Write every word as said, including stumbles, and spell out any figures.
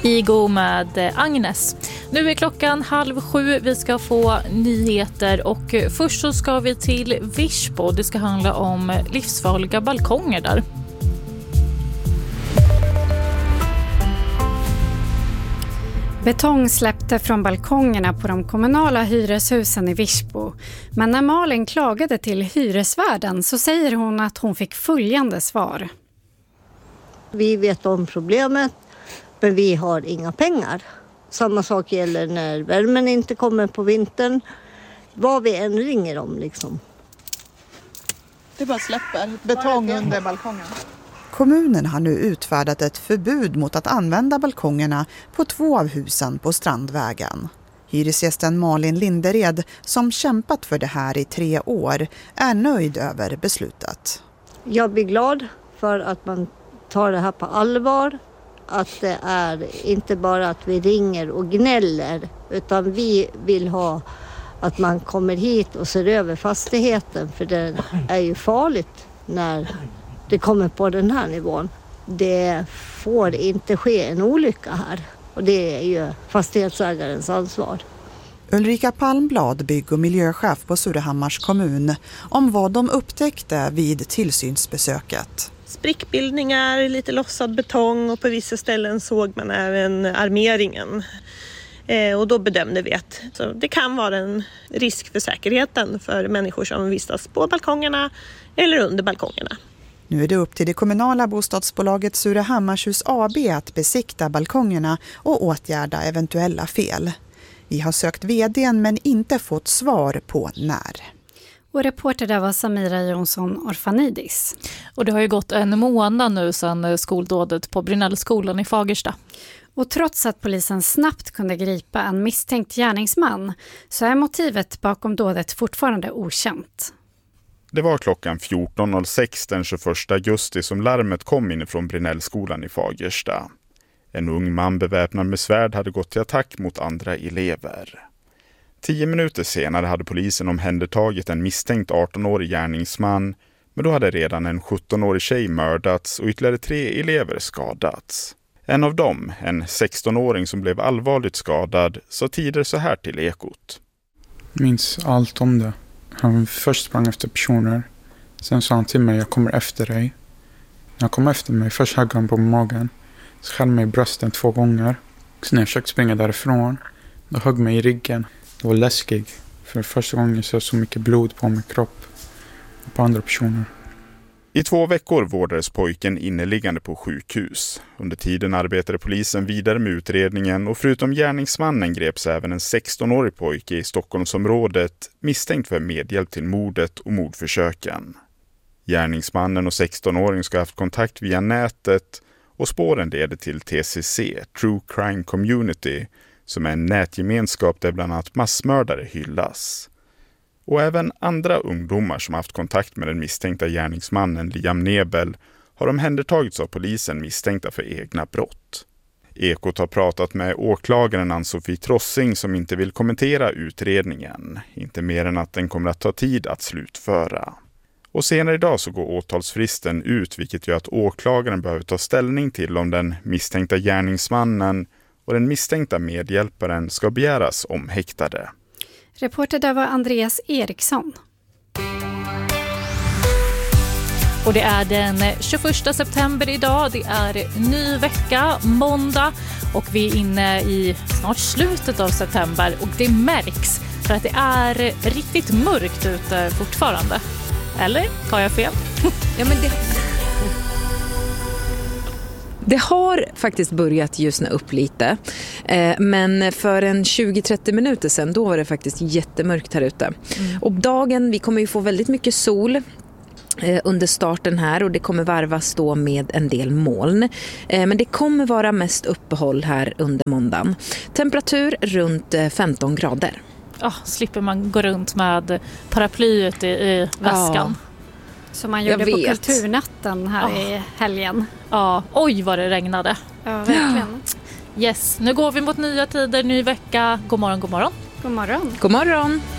Igo med Agnes. Nu är klockan halv sju. Vi ska få nyheter och först så ska vi till Virsbo. Det ska handla om livsfarliga balkonger där. Betong släppte från balkongerna på de kommunala hyreshusen i Virsbo. Men när Malin klagade till hyresvärden så säger hon att hon fick följande svar. Vi vet om problemet, men vi har inga pengar. Samma sak gäller när värmen inte kommer på vintern. Vad vi än ringer om liksom. Det bara släpper betong under balkongen. Kommunen har nu utfärdat ett förbud mot att använda balkongerna på två av husen på Strandvägen. Hyresgästen Malin Lindered, som kämpat för det här i tre år, är nöjd över beslutet. Jag blir glad för att man tar det här på allvar. Att det är inte bara att vi ringer och gnäller, utan vi vill ha att man kommer hit och ser över fastigheten, för det är ju farligt när det kommer på den här nivån. Det får inte ske en olycka här, och det är ju fastighetsägarens ansvar. Ulrika Palmblad, bygg- och miljöchef på Surahammars kommun, om vad de upptäckte vid tillsynsbesöket. Sprickbildningar, lite lossad betong, och på vissa ställen såg man även armeringen. Eh, och då bedömde vi att så det kan vara en risk för säkerheten för människor som vistas på balkongerna eller under balkongerna. Nu är det upp till det kommunala bostadsbolaget Surahammarshus A B att besikta balkongerna och åtgärda eventuella fel. Vi har sökt vdn men inte fått svar på när. Och reporter där var Samira Jonsson Orfanidis. Och det har ju gått en månad nu sedan skoldådet på Brynällskolan i Fagersta. Och trots att polisen snabbt kunde gripa en misstänkt gärningsman så är motivet bakom dådet fortfarande okänt. Det var klockan fjorton noll sex den tjugoförsta augusti som larmet kom inifrån Brynällskolan i Fagersta. En ung man beväpnad med svärd hade gått till attack mot andra elever. Tio minuter senare hade polisen omhändertagit en misstänkt arton-årig gärningsman, men då hade redan en sjutton-årig tjej mördats och ytterligare tre elever skadats. En av dem, en sexton-åring som blev allvarligt skadad, sa tidigare så här till Ekot. Minns allt om det. Han först sprang efter personer. Sen sa han till mig, jag kommer efter dig. När han kom efter mig, först högg han på magen. Så skär mig i brösten två gånger. Så när jag försökte springa därifrån, då högg mig i ryggen. Det var läskigt. För första gången så så mycket blod på min kropp och på andra personer. I två veckor vårdades pojken inneliggande på sjukhus. Under tiden arbetade polisen vidare med utredningen och förutom gärningsmannen greps även en sexton-årig pojke i Stockholmsområdet misstänkt för medhjälp till mordet och mordförsöken. Gärningsmannen och sexton-åringen ska ha haft kontakt via nätet och spåren leder till T C C, True Crime Community, som är en nätgemenskap där bland annat massmördare hyllas. Och även andra ungdomar som haft kontakt med den misstänkta gärningsmannen Liam Nebel har omhändertagits av polisen misstänkta för egna brott. Ekot har pratat med åklagaren Ann-Sofie Trossing som inte vill kommentera utredningen, inte mer än att den kommer att ta tid att slutföra. Och senare idag så går åtalsfristen ut, vilket gör att åklagaren behöver ta ställning till om den misstänkta gärningsmannen och den misstänkta medhjälparen ska begäras omhäktade. Reporter där var Andreas Eriksson. Och det är den tjugoförsta september idag, det är ny vecka, måndag, och vi är inne i snart slutet av september och det märks för att det är riktigt mörkt ute fortfarande. Eller? Har jag fel? Ja, men det... Det har faktiskt börjat ljusna upp lite, men för en tjugo till trettio minuter sedan då var det faktiskt jättemörkt här ute. Mm. Och dagen, vi kommer ju få väldigt mycket sol under starten här och det kommer varvas då med en del moln. Men det kommer vara mest uppehåll här under måndagen. Temperatur runt femton grader. Oh, slipper man gå runt med paraplyet i, i väskan. Ja. Som man gjorde på kulturnatten här oh. i helgen. Ja, oj vad det regnade. Ja, verkligen. Yes, nu går vi mot nya tider, ny vecka. God morgon, god morgon. God morgon. God morgon.